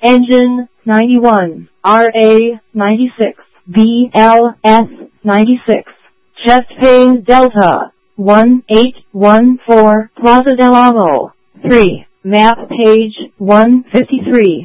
Engine 91, RA 96, BLS 96, chest phase Delta 1814, Plaza del Amo 3, map page 153.